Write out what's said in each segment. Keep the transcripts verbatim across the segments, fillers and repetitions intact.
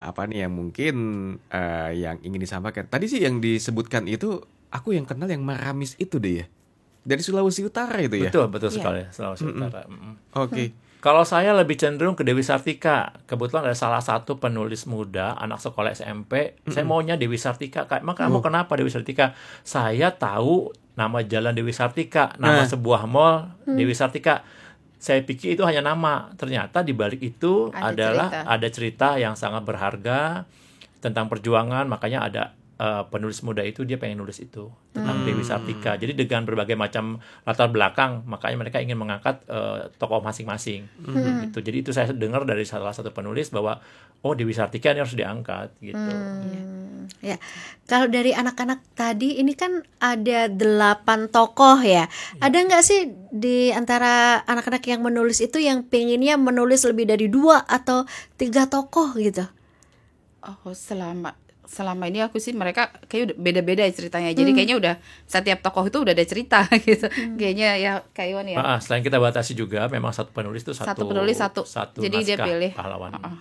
apa nih yang mungkin uh, yang ingin disampaikan? Tadi sih yang disebutkan itu aku yang kenal yang Maramis itu deh ya. Dari Sulawesi Utara itu ya. Betul, betul Iya. sekali Sulawesi Mm-mm. Utara. Mm-mm. Oke. Kalau saya lebih cenderung ke Dewi Sartika. Kebetulan ada salah satu penulis muda, anak sekolah S M P. Saya maunya Dewi Sartika. Kak, emang kamu Oh. kenapa Dewi Sartika? Saya tahu nama jalan Dewi Sartika, nama Nah. sebuah mall Dewi Sartika. Saya pikir itu hanya nama. Ternyata di balik itu Ada adalah cerita. ada cerita yang sangat berharga tentang perjuangan. Makanya ada uh, penulis muda itu dia pengen nulis itu tentang Dewi Sartika. Jadi dengan berbagai macam latar belakang, makanya mereka ingin mengangkat uh, tokoh masing-masing. Gitu. Jadi itu saya dengar dari salah satu penulis bahwa oh Dewi Sartika ini harus diangkat gitu. Hmm, ya. Kalau dari anak-anak tadi ini kan ada delapan tokoh ya. Ada nggak sih di antara anak-anak yang menulis itu yang pengennya menulis lebih dari dua atau tiga tokoh gitu? Oh, selama selama ini aku sih mereka kayak udah beda-beda ya ceritanya. Jadi kayaknya udah setiap tokoh itu udah ada cerita gitu. Kayaknya ya Kak Iwan ya. Ah, ah, selain kita batasi juga, memang satu penulis itu satu Satu penulis, satu. satu Jadi dia naskah pilih. pahlawan. Ah, ah.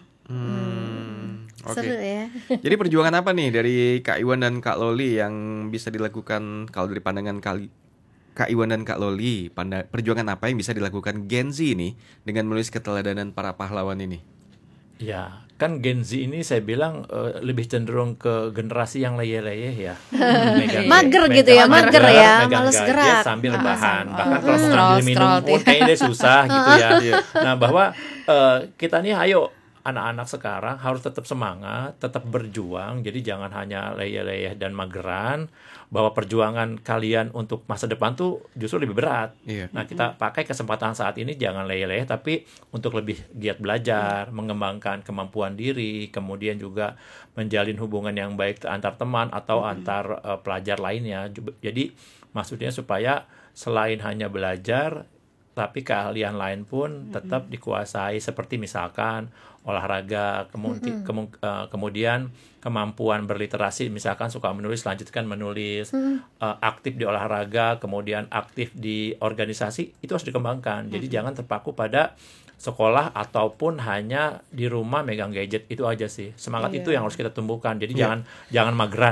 Hmm, oke. Seru ya. Jadi perjuangan apa nih dari Kak Iwan dan Kak Loli yang bisa dilakukan kalau dari pandangan kali Kak Iwan dan Kak Loli, panda- perjuangan apa yang bisa dilakukan Gen Z ini dengan menulis keteladanan para pahlawan ini? Ya, kan Gen Z ini saya bilang eh, lebih cenderung ke generasi yang leyeh-leyeh ya. Megang- Mager megang- gitu ya, mager ya, megang males gadget gerak. sambil Ah, rebahan. sam- Bahkan ah, kalau mau scroll, ngambil minum scroll, pun iya. kayaknya dia susah gitu ya. Nah, bahwa eh, kita nih ayo anak-anak sekarang harus tetap semangat, tetap berjuang. Jadi jangan hanya leyeh-leyeh dan mageran. Bahwa perjuangan kalian untuk masa depan tuh justru lebih berat. Iya. Nah, kita pakai kesempatan saat ini jangan leyeh-leyeh, tapi untuk lebih giat belajar, mengembangkan kemampuan diri, kemudian juga menjalin hubungan yang baik antar teman atau antar uh, pelajar lainnya. Ju- Jadi maksudnya supaya selain hanya belajar, tapi keahlian lain pun tetap dikuasai, seperti misalkan olahraga, kemudi- kemu- uh, kemudian kemampuan berliterasi, misalkan suka menulis, lanjutkan menulis, uh, aktif di olahraga, kemudian aktif di organisasi, itu harus dikembangkan. Jadi jangan terpaku pada sekolah ataupun hanya di rumah megang gadget, itu aja sih. Semangat Iya. itu yang harus kita tumbuhkan. Jadi jangan jangan mageran.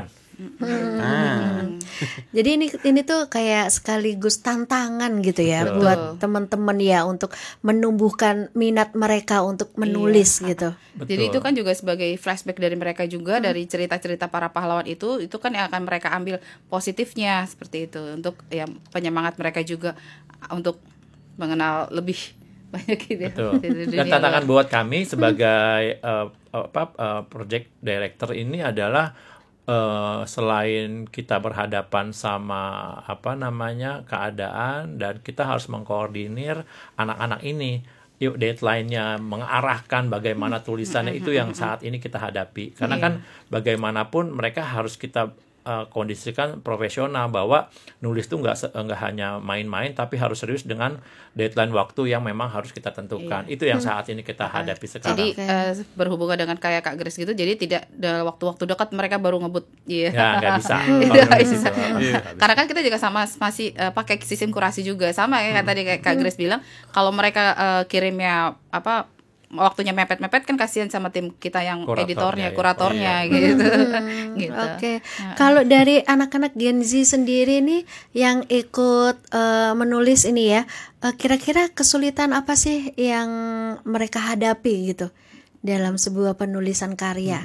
Ah. Jadi ini ini tuh kayak sekaligus tantangan gitu ya Betul. buat teman-teman ya untuk menumbuhkan minat mereka untuk menulis gitu. Jadi itu kan juga sebagai flashback dari mereka juga dari cerita-cerita para pahlawan itu, itu kan yang akan mereka ambil positifnya seperti itu untuk ya penyemangat mereka juga untuk mengenal lebih banyak gitu ya. Betul. Di dunia Dan tantangan luar. buat kami sebagai uh, apa uh, project director ini adalah uh, selain kita berhadapan sama apa namanya keadaan, dan kita harus mengkoordinir anak-anak ini. Yuk deadline-nya mengarahkan bagaimana tulisannya, itu yang saat ini kita hadapi. Karena Iya. kan bagaimanapun mereka harus kita uh, kondisikan profesional, bahwa nulis tuh nggak se- nggak hanya main-main, tapi harus serius dengan deadline waktu yang memang harus kita tentukan. Iya. Itu yang saat ini kita hadapi sekarang. Jadi Oke. eh, berhubungan dengan kayak Kak Grace gitu, jadi tidak dalam waktu-waktu dekat mereka baru ngebut. Iya. Ya nggak bisa. Nggak Kalau bisa. gitu, nggak bisa. Karena kan kita juga sama masih eh, pakai sistem kurasi juga sama ya, kayak tadi kayak Kak Grace bilang, kalau mereka eh, kirimnya apa waktunya mepet-mepet kan kasihan sama tim kita yang Kuratornya, editornya, ya. kuratornya Iya. gitu. Hmm, Gitu. Oke. Kalau dari anak-anak Gen Z sendiri nih yang ikut eh, menulis ini ya, eh, kira-kira kesulitan apa sih yang mereka hadapi gitu dalam sebuah penulisan karya?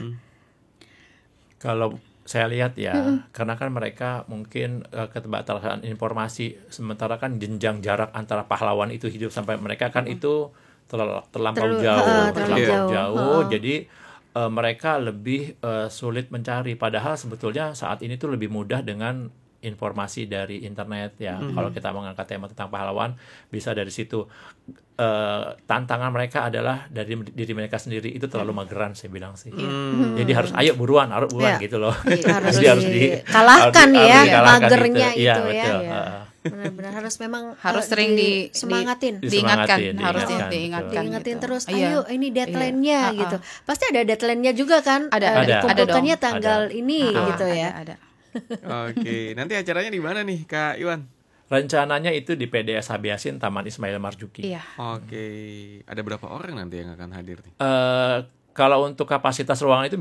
Kalau saya lihat ya, karena kan mereka mungkin uh, keterbatasan informasi, sementara kan jenjang jarak antara pahlawan itu hidup sampai mereka kan itu terl- terlampau Terlalu- jauh, uh, terlalu terlampau jauh. jauh. Uh-uh. Jadi uh, mereka lebih uh, sulit mencari. Padahal sebetulnya saat ini tuh lebih mudah dengan informasi dari internet ya. Kalau kita mengangkat tema tentang pahlawan, bisa dari situ. Eh, tantangan mereka adalah dari diri mereka sendiri, itu terlalu mageran saya bilang sih. Jadi harus ayo buruan, harus buruan Ya. gitu loh. Harus Jadi harus di- dikalahkan harus di- ya, harus dikalahkan magernya Iya, itu ya. betul. Iya. Heeh. Benar-benar harus memang Harus eh, sering di, semangatin. di- diingatkan, Disemangatin, harus diingatkan, di- diingatkan, betul. Diingetin gitu. terus, Iya. ayo ini deadline-nya Iya. gitu. Ah, Pasti ada deadline-nya juga kan? Ada, Eh, ada. dikumpulkannya Ada dong. tanggal Ada. ini Ah, gitu ya. Ada, ada. Oke, nanti acaranya di mana nih Kak Iwan? Rencananya itu di P D S Habiasin Taman Ismail Marzuki. Iya. Oke, ada berapa orang nanti yang akan hadir nih? Eh, kalau untuk kapasitas ruangan itu